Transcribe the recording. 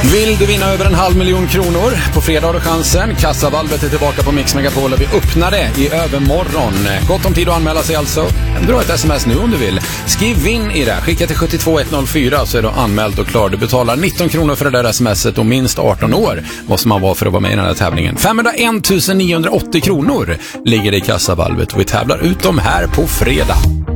Vill du vinna över 500 000 kronor? På fredag har du chansen. Kassavalvet är tillbaka på Mix Megapol och vi öppnar det i övermorgon. Gott om tid att anmäla sig alltså. Dra ett sms nu om du vill. Skriv in i det. Skicka till 72104 så är du anmäld och klar. Du betalar 19 kronor för det där smset och minst 18 år måste man vara för att vara med i den här tävlingen. 501 980 kronor ligger det i kassavalvet och vi tävlar ut dem här på fredag.